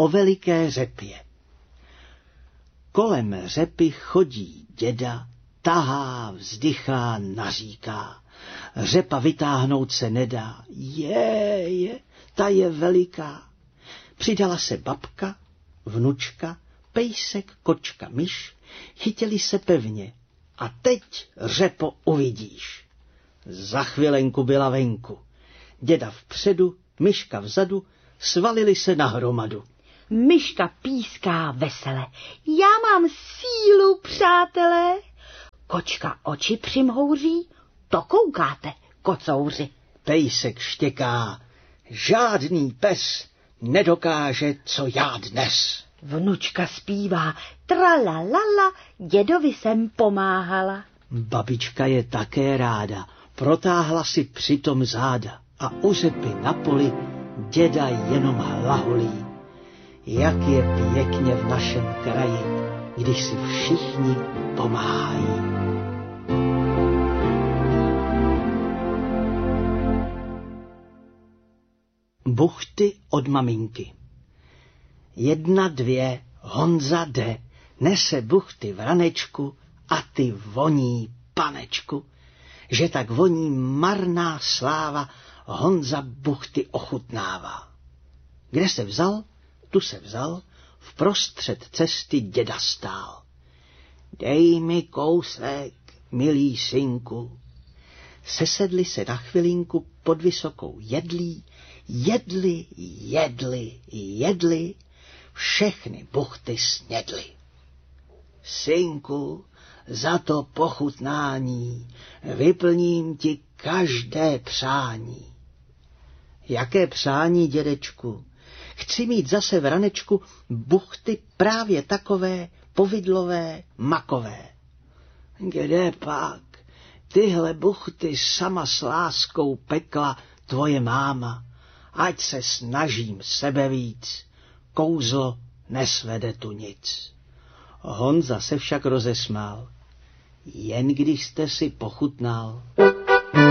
o veliké řepě. Kolem řepy chodí děda, tahá, vzdychá, naříká. Řepa vytáhnout se nedá. Ta je veliká. Přidala se babka, vnučka, pejsek, kočka, myš, chytili se pevně. A teď, řepo, uvidíš. Za chvilenku byla venku. Děda vpředu, myška vzadu, svalili se na hromadu. Myška píská vesele. Já mám sílu, přátelé. Kočka oči přimhouří. To koukáte, kocouři. Pejsek štěká. Žádný pes nedokáže, co já dnes. Vnučka zpívá. Tralalala, dědovi jsem pomáhala. Babička je také ráda. Protáhla si přitom záda. A u řepy na poli děda jenom hlaholí. Jak je pěkně v našem kraji, když si všichni pomáhají. Buchty od maminky. 1, 2, Honza jde, nese buchty v ranečku a ty voní, panečku, že tak voní marná sláva, Honza buchty ochutnává. Kde se vzal, tu se vzal, vprostřed cesty děda stál. Dej mi kousek, milý synku. Sesedli se na chvilinku pod vysokou jedlí, jedli, všechny buchty snědli. Synku, za to pochutnání vyplním ti každé přání. Jaké přání, dědečku? Chci mít zase v ranečku buchty právě takové, povidlové, makové. Kde pak? Tyhle buchty sama s láskou pekla tvoje máma. Ať se snažím sebe víc, kouzlo nesvede tu nic. Honza se však rozesmál. Jen když jste si pochutnal.